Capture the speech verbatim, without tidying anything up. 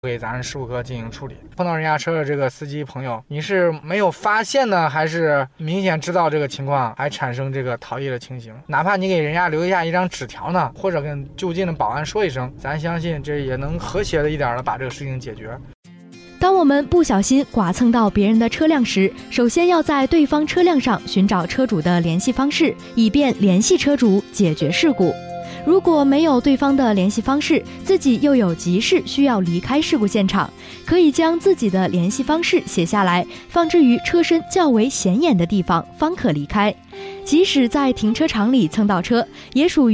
给咱事故科进行处理。碰到人家车的这个司机朋友，你是没有发现呢，还是明显知道这个情况还产生这个逃逸的情形？哪怕你给人家留下一张纸条呢，或者跟就近的保安说一声，咱相信这也能和谐的一点的把这个事情解决。 当我们不小心剐蹭到别人的车辆时，首先要在对方车辆上寻找车主的联系方式，以便联系车主解决事故。如果没有对方的联系方式，自己又有急事需要离开事故现场，可以将自己的联系方式写下来，放置于车身较为显眼的地方，方可离开。即使在停车场里蹭到车，也属于